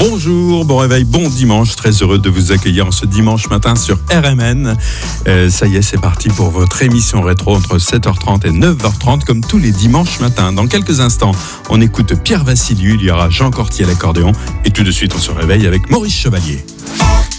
Bonjour, bon réveil, bon dimanche. Très heureux de vous accueillir en ce dimanche matin sur RMN. Ça y est, c'est parti pour votre émission rétro entre 7h30 et 9h30 comme tous les dimanches matins. Dans quelques instants, on écoute Pierre Vassiliou, il y aura Jean Cortier à l'accordéon et tout de suite on se réveille avec Maurice Chevalier.